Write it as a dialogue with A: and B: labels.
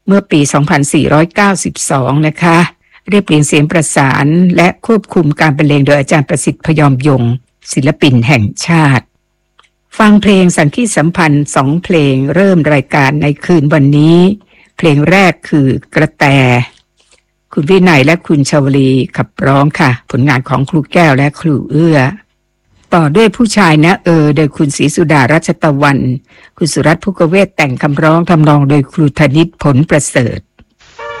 A: เมื่อปี 2492 นะคะเรียบเรียงเสียงประสานและควบคุมการบรรเลงโดยอาจารย์ประสิทธิ์พยอมยงค์ศิลปินแห่งชาติฟังเพลงสังคีสัมพันธ์2เพลงเริ่มรายการในคืนวันนี้เพลงแรกคือกระแตคุณวินัยและคุณชวลีขับร้องค่ะผลงานของครูแก้วและครูเอื้อต่อด้วยผู้ชายนะโดยคุณศรีสุดารัชตะวันคุณสุรัตน์ภูกเวศแต่งคำร้องทำนองโดยครูธนิตผลประเสริฐ